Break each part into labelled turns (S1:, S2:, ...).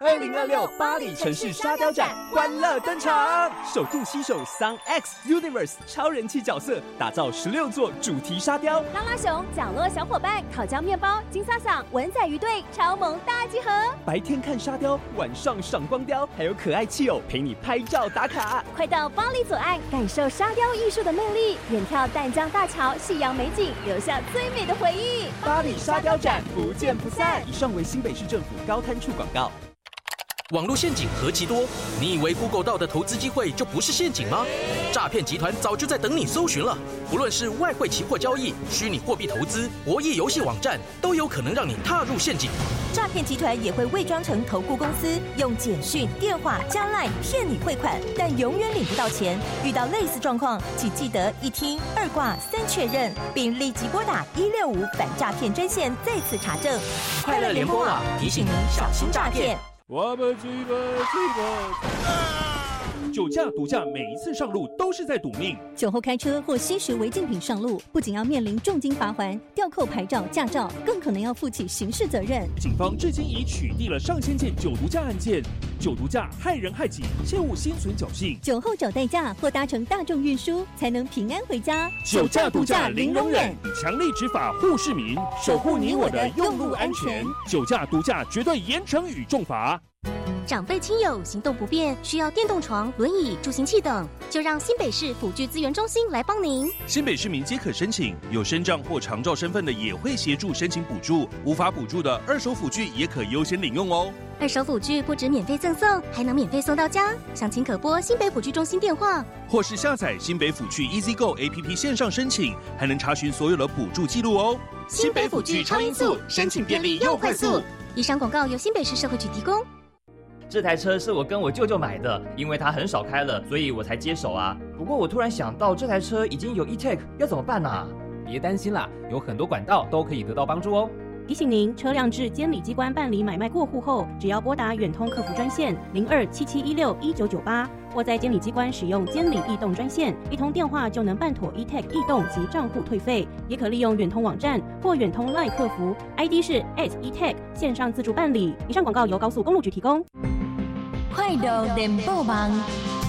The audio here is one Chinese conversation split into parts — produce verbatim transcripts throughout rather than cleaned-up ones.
S1: 二零二六巴黎城市沙雕展欢乐登场，首度携手 Sun X Universe 超人气角色，打造十六座主题沙雕。
S2: 拉拉熊、角落小伙伴、烤焦面包、金萨萨、文仔鱼队超萌大集合。
S1: 白天看沙雕，晚上赏光雕，还有可爱气友陪你拍照打卡。
S2: 快到巴黎左岸，感受沙雕艺术的魅力，远眺淡江大桥、夕阳美景，留下最美的回忆。
S1: 巴黎沙雕展不见不散。以上为新北市政府高刊处广告。
S3: 网络陷阱何其多，你以为 Google 到的投资机会就不是陷阱吗？诈骗集团早就在等你搜寻了。不论是外汇期货交易、虚拟货币投资、博弈游戏网站，都有可能让你踏入陷阱。
S4: 诈骗集团也会伪装成投顾公司，用简讯、电话加 LINE 骗你汇款，但永远领不到钱。遇到类似状况，请记得一听、二挂、三确认，并立即拨打一六五反诈骗专线再次查证。
S3: 快乐联播网提醒您小心诈骗。
S5: 我们举个举个，酒驾、毒驾，每一次上路都是在赌命。
S6: 酒后开车或吸食违禁品上路，不仅要面临重金罚锾、吊扣牌照、驾照，更可能要负起刑事责任。
S5: 警方至今已取缔了上千件酒毒驾案件，酒毒驾害人害己，切勿心存侥幸。
S6: 酒后找代驾或搭乘大众运输，才能平安回家。
S5: 酒驾、毒驾零容忍，强力执法护市民，守护你我的用路安全。酒驾、毒驾绝对严惩与重罚。
S7: 长辈亲友行动不便，需要电动床、轮椅、助行器等，就让新北市辅具资源中心来帮您。
S5: 新北市民皆可申请，有身障或长照身份的也会协助申请补助，无法补助的二手辅具也可优先领用哦。
S7: 二手辅具不止免费赠送，还能免费送到家。详情可拨新北辅具中心电话，
S5: 或是下载新北辅具 EasyGo A P P 线上申请，还能查询所有的补助记录哦。
S7: 新北辅具超音速，申请便利又快速。以上广告由新北市社会局提供。
S8: 这台车是我跟我舅舅买的，因为他很少开了，所以我才接手啊。不过我突然想到，这台车已经有 E-Tech， 要怎么办啊？
S9: 别担心啦，有很多管道都可以得到帮助哦。
S10: 提醒您，车辆至监理机关办理买卖过户后，只要拨打远通客服专线零二七七一六一九九八，或在监理机关使用监理易动专线，一通电话就能办妥 E-Tech 易动及账户退费。也可利用远通网站或远通 LINE 客服 ，I D 是 at E-Tech 线上自助办理。以上广告由高速公路局提供。
S4: 快乐联播网，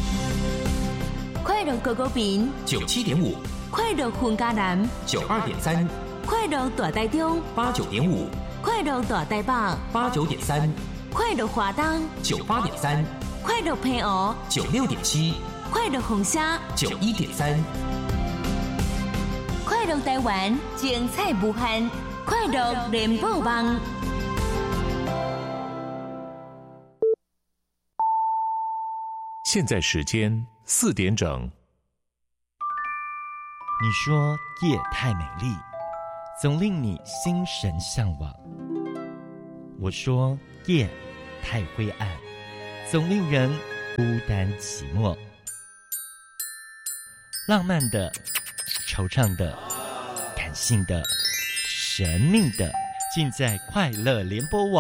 S4: 快乐狗狗饼
S3: 九七点五，
S4: 快乐混家南
S3: 九二点三，
S4: 快乐大台中
S3: 八九点五，
S4: 快乐大台北
S3: 八九点三，
S4: 快乐华东
S3: 九八点三，
S4: 快乐平湖
S3: 九六点七，
S4: 快乐红虾
S3: 九一点三，
S4: 快乐台湾精彩无限，快乐联播网。
S11: 现在时间四点整。
S12: 你说夜太美丽，总令你心神向往。我说夜太灰暗，总令人孤单寂寞。浪漫的、惆怅的、感性的、神秘的，尽在快乐联播网。